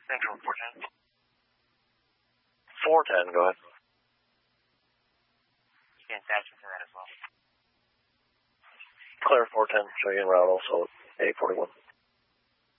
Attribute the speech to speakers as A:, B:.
A: Central 410.
B: 410, go ahead.
A: Scan attachment for that as well.
B: Clear 410, show you en route also, 841.